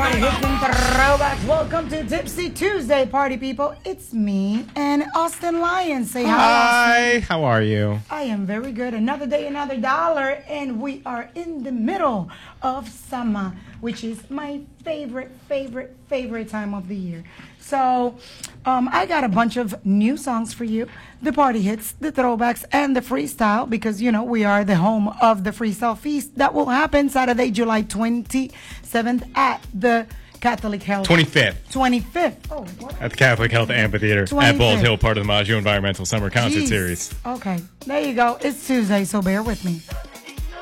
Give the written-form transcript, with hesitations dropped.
party hits and throwbacks. Welcome to Tipsy Tuesday, party people. It's me and Austin Lyons. Say hi, Austin. How are you? I am very good. Another day, another dollar, and we are in the middle of summer, which is my favorite time of the year. So, I got a bunch of new songs for you. The party hits, the throwbacks, and the freestyle, because, you know, we are the home of the Freestyle Feast. That will happen Saturday, July 27th at the Catholic Health. 25th. Oh, what? At the Catholic Health Amphitheater 25th. at Bald Hill, part of the Maggio Environmental Summer Concert Jeez. Series. Okay, there you go. It's Tuesday, so bear with me.